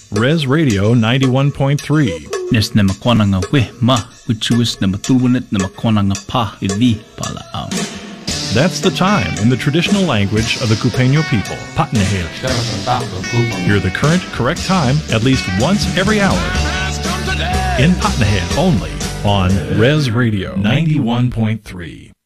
Res Radio 91.3. Nes na makwana nga we ma uchuis na matulunit na makwana nga pa idi pala out. That's the time in the traditional language of the Cupeño people, Patnahel. Hear the current, correct time at least once every hour in Patnahel only on Res Radio 91.3.